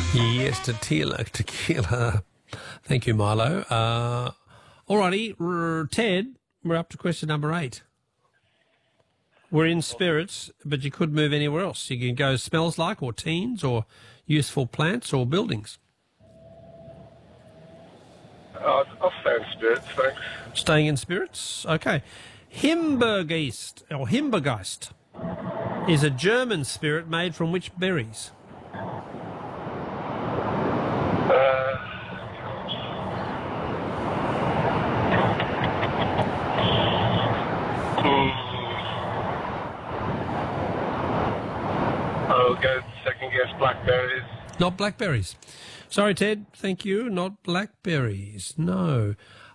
Yes, tequila. Thank you, Milo. Alrighty, Ted, we're up to question number 8. We're in spirits, but you could move anywhere else. You can go smells like, or teens, or useful plants, or buildings. I'll stay in spirits, thanks. Staying in spirits? Okay. Himbeergeist, or Himbeergeist, is a German spirit made from which berries? I'll go second guess blackberries. Not blackberries. Sorry, Ted. Thank you. Not blackberries. No.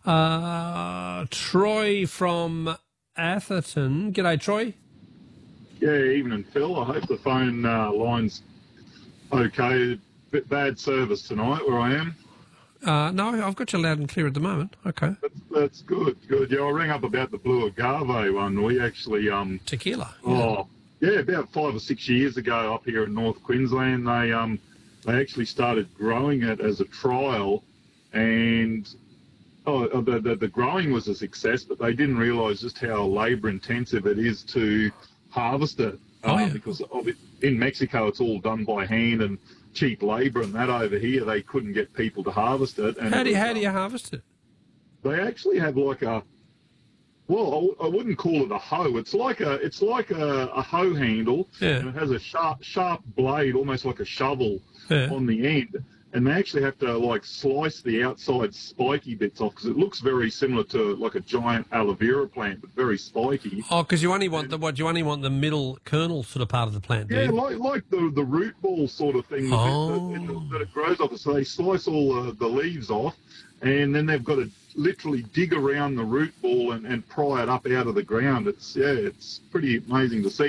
Troy from Atherton. G'day, Troy. Yeah, evening, Phil. I hope the phone line's okay. Bit bad service tonight where I am. No, I've got you loud and clear at the moment. Okay. That's good. Yeah, I rang up about the blue agave one. We actually Tequila. About 5 or 6 years ago up here in North Queensland, they actually started growing it as a trial, and the growing was a success, but they didn't realise just how labour intensive it is to harvest it. Because in Mexico it's all done by hand and cheap labour, and that over here they couldn't get people to harvest it. And How do you harvest it? They actually have like I wouldn't call it a hoe. It's like a hoe handle, and it has a sharp blade, almost like a shovel, on the end. And they actually have to like slice the outside spiky bits off because it looks very similar to like a giant aloe vera plant, but very spiky. Oh, because you only want the middle kernel sort of part of the plant, do Yeah, you? like the root ball sort of thing that it grows off. So they slice all the leaves off, and then they've got to literally dig around the root ball and pry it up out of the ground. It's pretty amazing to see.